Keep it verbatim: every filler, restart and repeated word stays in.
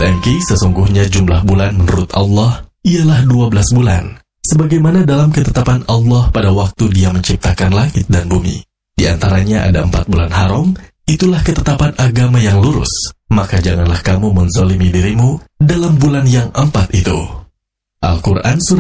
Sahabat M K, sesungguhnya jumlah bulan menurut Allah ialah dua belas bulan, sebagaimana dalam ketetapan Allah pada waktu Dia menciptakan langit dan bumi. Di antaranya ada empat bulan haram, itulah ketetapan agama yang lurus. Maka janganlah kamu menzalimi dirimu dalam bulan yang empat itu. Al-Quran Surah